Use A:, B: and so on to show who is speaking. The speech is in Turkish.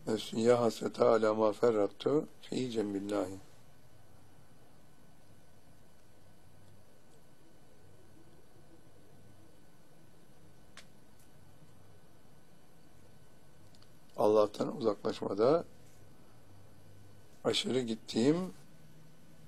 A: Ya hasrete ala ma ferrattu fi cembillahi. Allah'tan uzaklaşmada aşırı gittiğim